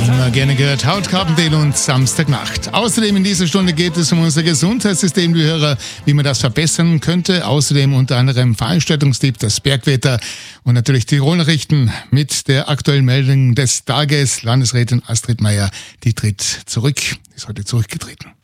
Immer gerne gehört, Haut, Carpendale und Samstagnacht. Außerdem in dieser Stunde geht es um unser Gesundheitssystem, die Hörer, wie man das verbessern könnte. Außerdem unter anderem Veranstaltungstipp, das Bergwetter und natürlich Tirol-Nachrichten mit der aktuellen Meldung des Tages. Landesrätin Astrid Meier, die tritt zurück, ist heute zurückgetreten.